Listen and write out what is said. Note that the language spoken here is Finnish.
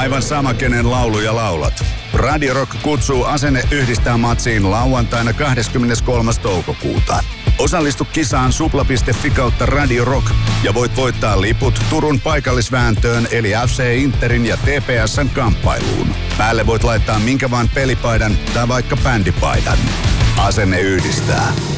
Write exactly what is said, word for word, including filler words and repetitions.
aivan sama kenen lauluja laulat. Radio Rock kutsuu Asenne yhdistää matsiin lauantaina kahdeskymmeneskolmas toukokuuta. Osallistu kisaan supla piste fi kautta Radio Rock ja voit voittaa liput Turun paikallisvääntöön eli F C Interin ja T P S:n kamppailuun. Päälle voit laittaa minkä vaan pelipaidan tai vaikka bändipaidan. Asenne yhdistää.